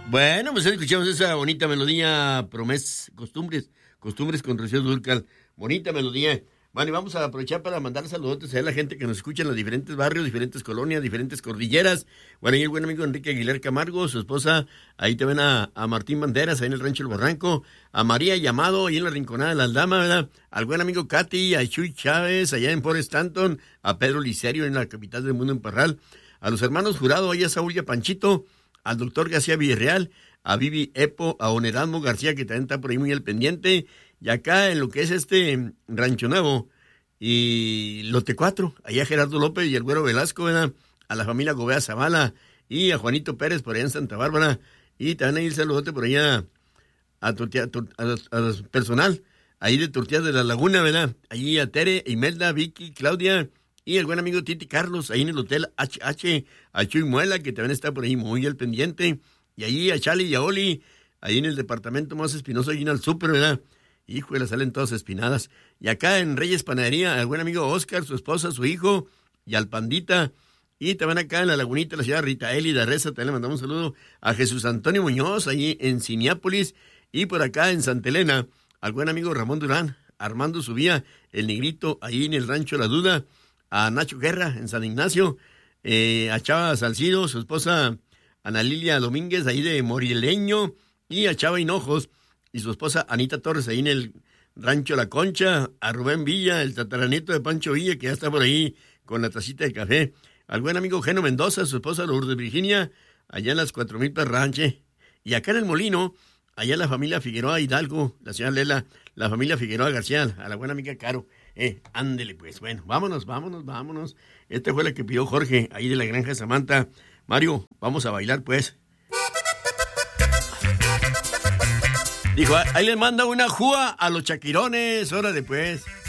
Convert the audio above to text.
Bueno, pues escuchamos esa bonita melodía, Costumbres con Rocío Dúrcal. Bonita melodía. Bueno, y vamos a aprovechar para mandar saludos a la gente que nos escucha en los diferentes barrios, diferentes colonias, diferentes cordilleras. Bueno, ahí el buen amigo Enrique Aguilar Camargo, su esposa, ahí te ven a Martín Banderas, ahí en el Rancho El Barranco, a María Llamado, ahí en la Rinconada de las Damas, ¿verdad? Al buen amigo Katy, a Chuy Chávez, allá en Forest Stanton, a Pedro Licerio, en la capital del mundo, en Parral, a los hermanos Jurado, ahí a Saúl y a Panchito, al doctor García Villarreal, a Vivi Epo, a Don Erasmo García, que también está por ahí muy al pendiente, y acá en lo que es Rancho Nuevo y Lote 4, allá Gerardo López y el Güero Velasco, ¿verdad? A la familia Gobea Zavala y a Juanito Pérez por allá en Santa Bárbara, y también ahí el saludote por allá a personal ahí de Tortillas de la Laguna, ¿verdad? Allí a Tere, Imelda, Vicky, Claudia y el buen amigo Titi Carlos, ahí en el Hotel HH, a Chuy Muela, que también está por ahí muy al pendiente, y allí a Chali y a Oli, ahí en el departamento más espinoso, allí en el súper, ¿verdad? Híjole, salen todas espinadas. Y acá en Reyes Panadería, al buen amigo Oscar, su esposa, su hijo, y al Pandita. Y también acá en la Lagunita, la ciudad de Ritaeli de Reza, también le mandamos un saludo a Jesús Antonio Muñoz, allí en Cineápolis. Y por acá en Santa Elena, al buen amigo Ramón Durán, Armando Subía, el Negrito, ahí en el Rancho La Duda. A Nacho Guerra, en San Ignacio. A Chava Salcido, su esposa Ana Lilia Domínguez, ahí de Morileño. Y a Chava Hinojos y su esposa Anita Torres, ahí en el Rancho La Concha, a Rubén Villa, el tataranito de Pancho Villa, que ya está por ahí con la tacita de café, al buen amigo Geno Mendoza, su esposa Lourdes Virginia, allá en las 4000 Perranche, y acá en el Molino, allá la familia Figueroa Hidalgo, la señora Lela, la familia Figueroa García, a la buena amiga Caro, ándele pues, bueno, vámonos, esta fue la que pidió Jorge, ahí de la Granja Samantha. Mario, vamos a bailar pues. Dijo, ahí les manda una júa a los chaquirones, órale pues.